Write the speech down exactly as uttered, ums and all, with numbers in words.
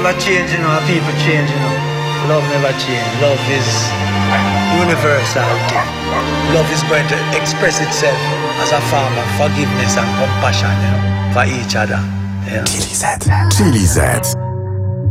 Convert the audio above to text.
never change, you know, people change, you know. Love never change. Love is universal. Love is going to express itself as a form of forgiveness and compassion, you know, for each other. Yeah. T D Z. T D Z.